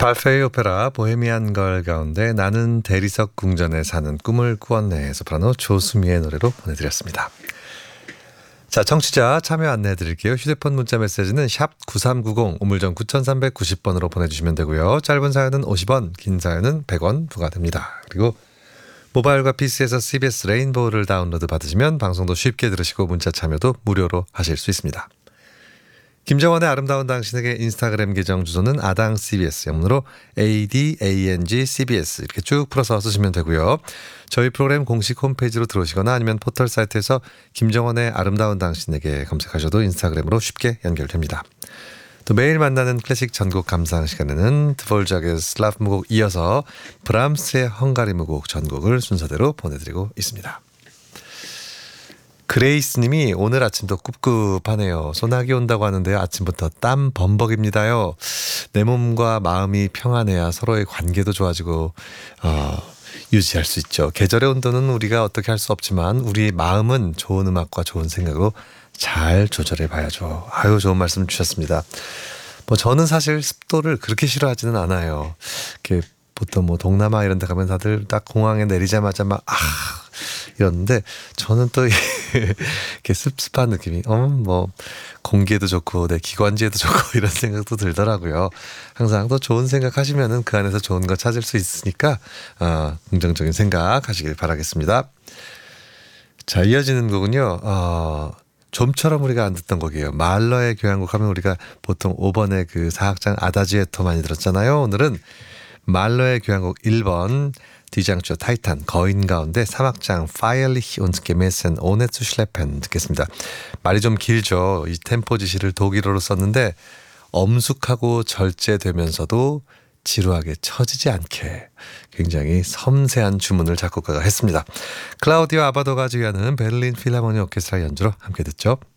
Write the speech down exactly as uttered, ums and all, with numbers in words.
팔페이 오페라 보헤미안 걸 가운데 나는 대리석 궁전에 사는 꿈을 꾸었네 소프라노 조수미의 노래로 보내드렸습니다. 자, 청취자 참여 안내해드릴게요. 휴대폰 문자 메시지는 샵 구삼구공 우물정 구삼구공 번으로 보내주시면 되고요. 짧은 사연은 오십 원, 긴 사연은 백 원 부과됩니다. 그리고 모바일과 피시에서 씨비에스 레인보우를 다운로드 받으시면 방송도 쉽게 들으시고 문자 참여도 무료로 하실 수 있습니다. 김정원의 아름다운 당신에게 인스타그램 계정 주소는 아당 씨비에스, 영문으로 에이디에이엔지 씨비에스 이렇게 쭉 풀어서 쓰시면 되고요. 저희 프로그램 공식 홈페이지로 들어오시거나 아니면 포털 사이트에서 김정원의 아름다운 당신에게 검색하셔도 인스타그램으로 쉽게 연결됩니다. 또 매일 만나는 클래식 전곡 감상 시간에는 드볼작의 슬라브 무곡 이어서 브람스의 헝가리 무곡 전곡을 순서대로 보내드리고 있습니다. 그레이스님이 오늘 아침도 꿉꿉하네요. 소나기 온다고 하는데요. 아침부터 땀 범벅입니다요. 내 몸과 마음이 평안해야 서로의 관계도 좋아지고 어, 유지할 수 있죠. 계절의 온도는 우리가 어떻게 할 수 없지만 우리 마음은 좋은 음악과 좋은 생각으로 잘 조절해 봐야죠. 아유, 좋은 말씀 주셨습니다. 뭐 저는 사실 습도를 그렇게 싫어하지는 않아요. 이렇게 보통 뭐 동남아 이런 데 가면 다들 딱 공항에 내리자마자 막 아 이러는데 저는 또 이렇게 습습한 느낌이 어 뭐 공기에도 좋고 내 기관지에도 좋고 이런 생각도 들더라고요. 항상 또 좋은 생각 하시면은 그 안에서 좋은 거 찾을 수 있으니까 어, 긍정적인 생각 하시길 바라겠습니다. 자, 이어지는 곡은요. 어, 좀처럼 우리가 안 듣던 곡이에요. 말러의 교향곡 하면 우리가 보통 오 번의 그 사악장 아다지에토 많이 들었잖아요. 오늘은 말러의 교향곡 일 번 디장조 타이탄 거인 가운데 삼 악장 Feierlich und gemessen ohne zu schleppen 듣겠습니다. 말이 좀 길죠. 이 템포 지시를 독일어로 썼는데 엄숙하고 절제되면서도 지루하게 처지지 않게 굉장히 섬세한 주문을 작곡가가 했습니다. 클라우디오 아바도가 지휘하는 베를린 필하모니 오케스트라 연주로 함께 듣죠.